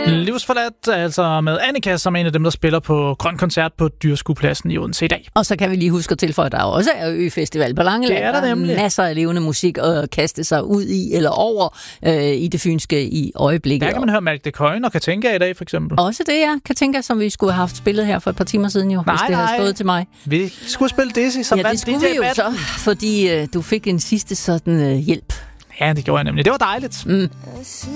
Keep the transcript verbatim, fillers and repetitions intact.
Livsforladt, altså med Annika, som er en af dem, der spiller på Grøn Koncert på Dyrskuepladsen i Odense i dag. Og så kan vi lige huske at tilføje, at der også er Ø-festival på Langeland. Det er der nemlig. Masser af levende musik at kaste sig ud i eller over øh, i det fynske i øjeblikket. Der kan man høre Malk de Køjen og Katinka i dag, for eksempel. Også det, ja. Katinka, som vi skulle have haft spillet her for et par timer siden, jo, nej, hvis det nej. havde stået til mig. Vi skulle spille Dizzy, som ja, vandt det skulle D J vi jo Batten. så, fordi øh, du fik en sidste sådan øh, hjælp. Ja, det gjorde jeg nemlig. Det var dejligt. Mm.